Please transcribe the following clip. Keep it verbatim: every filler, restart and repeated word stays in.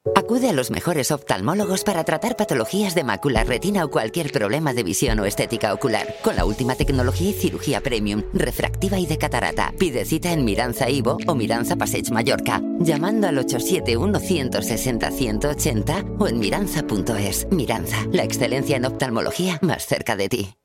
Acude a los mejores oftalmólogos para tratar patologías de mácula, retina o cualquier problema de visión o estética ocular. Con la última tecnología y cirugía premium, refractiva y de catarata. Pide cita en Miranza Ivo o Miranza Passeig Mallorca, llamando al ocho siete uno, uno seis cero, uno ocho cero o en miranza punto es. Miranza, la excelencia en oftalmología más cerca de ti.